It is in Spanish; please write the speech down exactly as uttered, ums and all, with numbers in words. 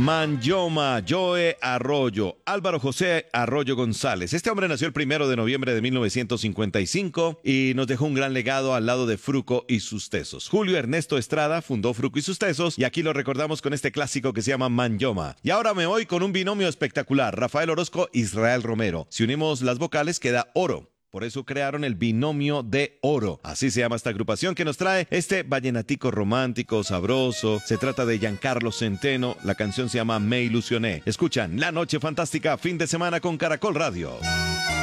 Manyoma, Joe Arroyo, Álvaro José Arroyo González. Este hombre nació el primero de noviembre de mil novecientos cincuenta y cinco y nos dejó un gran legado al lado de Fruco y sus tesos. Julio Ernesto Estrada fundó Fruco y sus tesos y aquí lo recordamos con este clásico que se llama Manyoma. Y ahora me voy con un binomio espectacular, Rafael Orozco, Israel Romero. Si unimos las vocales queda oro. Por eso crearon el binomio de oro. Así se llama esta agrupación que nos trae este vallenatico romántico, sabroso. Se trata de Giancarlo Centeno. La canción se llama Me Ilusioné. Escuchan La Noche Fantástica, fin de semana con Caracol Radio.